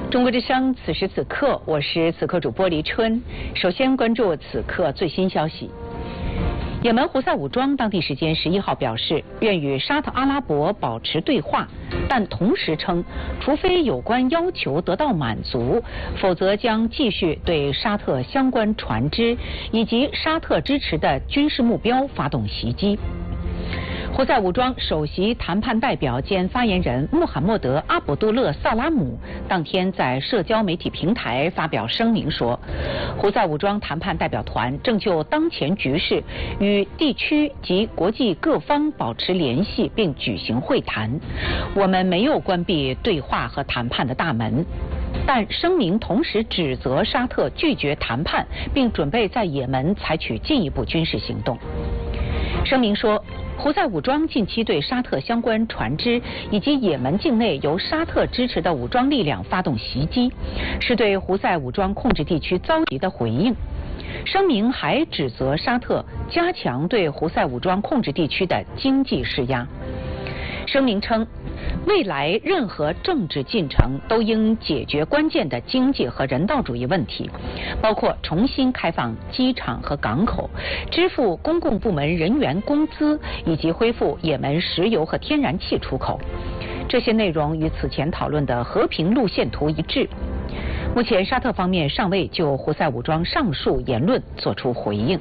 中国之声，此时此刻，我是此刻主播黎春。首先关注此刻最新消息。也门胡塞武装当地时间11号表示，愿与沙特阿拉伯保持对话，但同时称，除非有关要求得到满足，否则将继续对沙特相关船只以及沙特支持的军事目标发动袭击。胡塞武装首席谈判代表兼发言人穆罕默德·阿卜杜勒·萨拉姆当天在社交媒体平台发表声明说，胡塞武装谈判代表团正就当前局势与地区及国际各方保持联系并举行会谈。我们没有关闭对话和谈判的大门。但声明同时指责沙特拒绝谈判，并准备在也门采取进一步军事行动。声明说，胡塞武装近期对沙特相关船只以及也门境内由沙特支持的武装力量发动袭击，是对胡塞武装控制地区遭袭的回应。声明还指责沙特加强对胡塞武装控制地区的经济施压。声明称，未来任何政治进程都应解决关键的经济和人道主义问题，包括重新开放机场和港口，支付公共部门人员工资，以及恢复也门石油和天然气出口。这些内容与此前讨论的和平路线图一致。目前，沙特方面尚未就胡塞武装上述言论作出回应。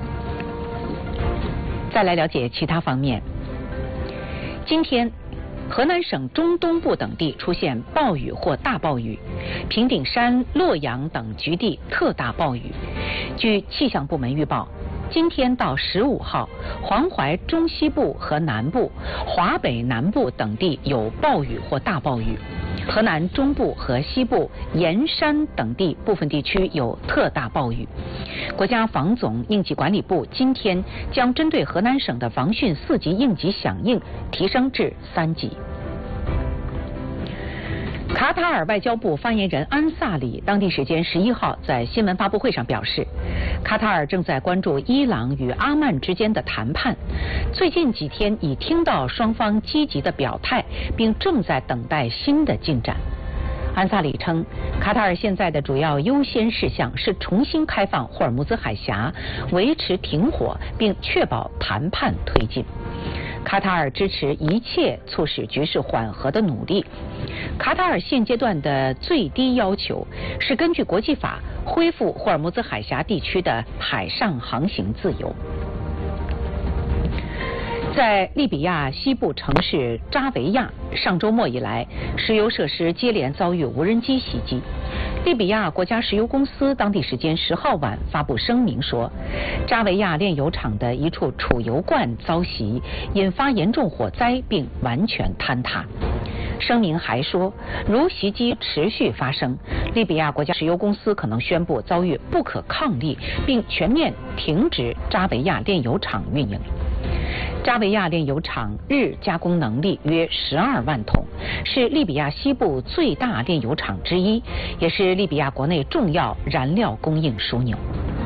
再来了解其他方面。今天，河南省中东部等地出现暴雨或大暴雨，平顶山、洛阳等局地特大暴雨。据气象部门预报，今天到15号，黄淮中西部和南部、华北南部等地有暴雨或大暴雨。河南中部和西部、盐山等地部分地区有特大暴雨。国家防总应急管理部今天将针对河南省的防汛4级应急响应提升至3级。卡塔尔外交部发言人安萨里当地时间11号在新闻发布会上表示，卡塔尔正在关注伊朗与阿曼之间的谈判，最近几天已听到双方积极的表态，并正在等待新的进展。安萨里称，卡塔尔现在的主要优先事项是重新开放霍尔木兹海峡，维持停火，并确保谈判推进。卡塔尔支持一切促使局势缓和的努力。卡塔尔现阶段的最低要求是根据国际法恢复霍尔木兹海峡地区的海上航行自由。在利比亚西部城市扎维亚，上周末以来，石油设施接连遭遇无人机袭击。利比亚国家石油公司当地时间10号晚发布声明说，扎维亚炼油厂的一处储油罐遭袭，引发严重火灾并完全坍塌。声明还说，如袭击持续发生，利比亚国家石油公司可能宣布遭遇不可抗力，并全面停止扎维亚炼油厂运营。扎维亚炼油厂日加工能力约12万桶，是利比亚西部最大炼油厂之一，也是利比亚国内重要燃料供应枢纽。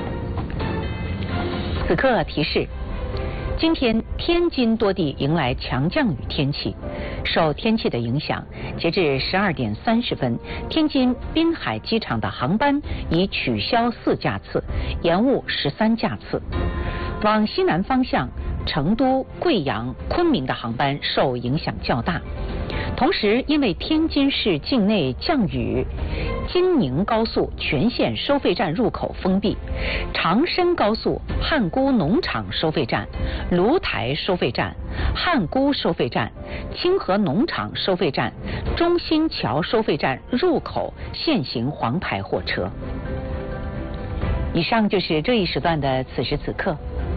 此刻提示，今天天津多地迎来强降雨天气，受天气的影响，截至12点30分，天津滨海机场的航班已取消4架次，延误13架次。往西南方向，成都、贵阳、昆明的航班受影响较大。同时，因为天津市境内降雨，京宁高速全线收费站入口封闭，长深高速汉沽农场收费站、芦台收费站、汉沽收费站、清河农场收费站、中心桥收费站入口限行黄牌货车。以上就是这一时段的此时此刻。